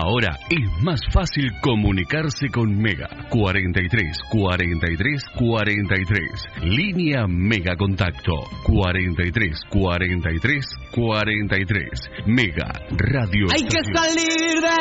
Ahora es más fácil comunicarse con Mega. 43 43 43. Línea Mega Contacto. 43 43 43. Mega Radio. Hay que salir de